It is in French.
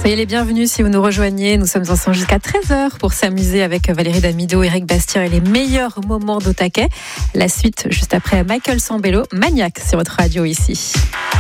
Soyez les bienvenus si vous nous rejoignez. Nous sommes ensemble jusqu'à 13h pour s'amuser avec Valérie Damido, Eric Bastien et les meilleurs moments d'Au Taquet. La suite juste après Michael Sambello, Maniac sur votre radio ici.